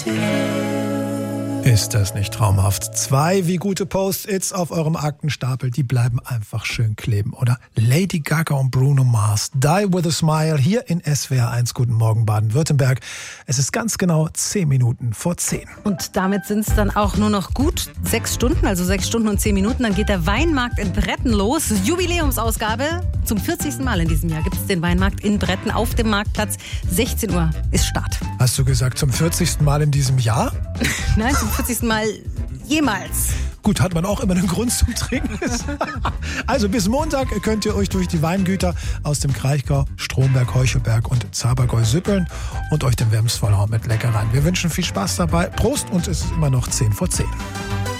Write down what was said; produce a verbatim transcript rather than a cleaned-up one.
Ist das nicht traumhaft? Zwei wie gute Post-its auf eurem Aktenstapel, die bleiben einfach schön kleben, oder? Lady Gaga und Bruno Mars, Die With A Smile, hier in S W R eins. Guten Morgen Baden-Württemberg. Es ist ganz genau zehn Minuten vor zehn. Und damit sind es dann auch nur noch gut sechs Stunden, also sechs Stunden und zehn Minuten. Dann geht der Weinmarkt in Bretten los. Jubiläumsausgabe. Zum vierzigsten Mal in diesem Jahr gibt es den Weinmarkt in Bretten auf dem Marktplatz. sechzehn Uhr ist Start. Hast du gesagt, zum vierzigsten Mal in diesem Jahr? Nein, zum vierzigsten Mal jemals. Gut, hat man auch immer einen Grund zum Trinken. Also bis Montag könnt ihr euch durch die Weingüter aus dem Kraichgau, Stromberg, Heuchelberg und Zabergäu süppeln und euch den Wärmsvollhauen mit Leckereien. Wir wünschen viel Spaß dabei. Prost, und es ist immer noch zehn vor zehn.